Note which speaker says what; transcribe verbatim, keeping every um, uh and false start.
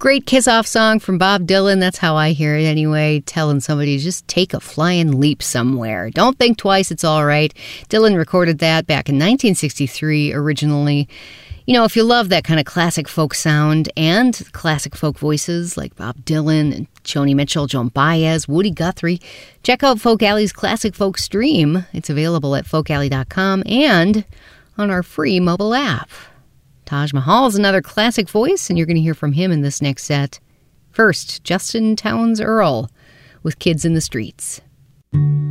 Speaker 1: Great kiss-off song from Bob Dylan. That's how I hear it anyway, telling somebody to just take a flying leap somewhere. Don't think twice, it's all right. Dylan recorded that back in nineteen sixty-three originally. You know, if you love that kind of classic folk sound and classic folk voices like Bob Dylan and Joni Mitchell, Joan Baez, Woody Guthrie, check out Folk Alley's Classic Folk Stream. It's available at folk alley dot com and on our free mobile app. Taj Mahal is another classic voice, and you're going to hear from him in this next set. First, Justin Townes Earle with Kids in the Streets.